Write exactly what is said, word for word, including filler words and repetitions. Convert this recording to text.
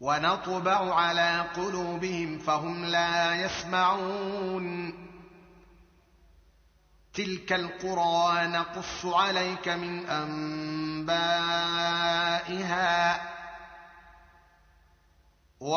ونطبع على قلوبهم فهم لا يسمعون تلك القرى نقص عليك من أنبائها